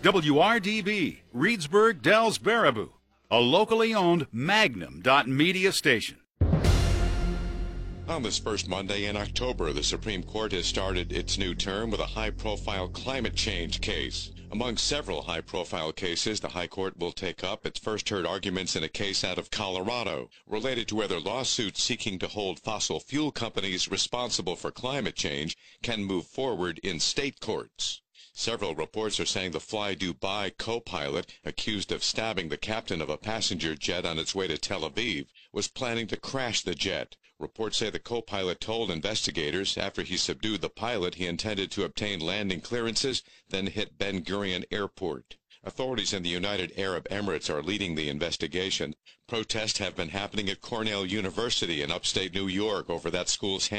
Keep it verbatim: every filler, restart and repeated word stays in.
W R D B, Reedsburg, Dells, Baraboo, a locally owned Magnum Media station. On this first Monday in October, the Supreme Court has started its new term with a high-profile climate change case. Among several high-profile cases, the High Court will take up its first heard arguments in a case out of Colorado related to whether lawsuits seeking to hold fossil fuel companies responsible for climate change can move forward in state courts. Several reports are saying the Fly Dubai co-pilot, accused of stabbing the captain of a passenger jet on its way to Tel Aviv, was planning to crash the jet. Reports say the co-pilot told investigators after he subdued the pilot he intended to obtain landing clearances, then hit Ben Gurion Airport. Authorities in the United Arab Emirates are leading the investigation. Protests have been happening at Cornell University in upstate New York over that school's